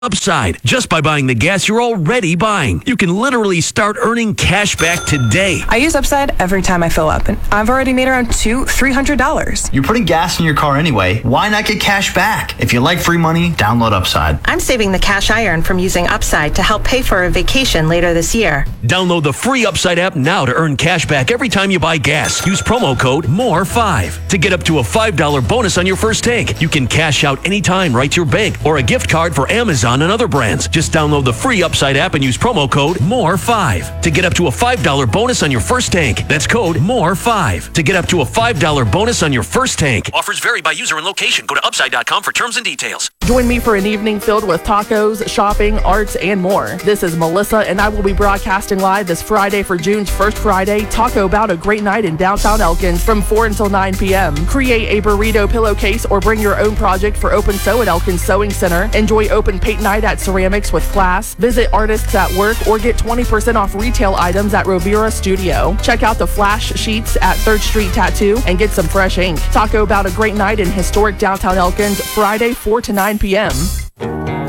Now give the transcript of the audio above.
Upside, just by buying the gas you're already buying. You can literally start earning cash back today. I use Upside every time I fill up, and I've already made around $300. You're putting gas in your car anyway. Why not get cash back? If you like free money, download Upside. I'm saving the cash I earn from using Upside to help pay for a vacation later this year. Download the free Upside app now to earn cash back every time you buy gas. Use promo code MORE5 to get up to a $5 bonus on your first tank. You can cash out anytime right to your bank or a gift card for Amazon and other brands. Just download the free Upside app and use promo code MORE5 to get up to a $5 bonus on your first tank. That's code MORE5 to get up to a $5 bonus on your first tank. Offers vary by user and location. Go to upside.com for terms and details. Join me for an evening filled with tacos, shopping, arts, and more. This is Melissa, and I will be broadcasting live this Friday for June's first Friday Taco About a Great Night in downtown Elkins from 4 until 9 p.m. Create a burrito pillowcase or bring your own project for Open Sew at Elkins Sewing Center. Enjoy open paint night at Ceramics with class. Visit Artists at Work or get 20% off retail items at Rovira Studio. Check out the flash sheets at 3rd Street Tattoo and get some fresh ink. Taco About a Great Night in historic downtown Elkins, Friday 4 to 9 p.m.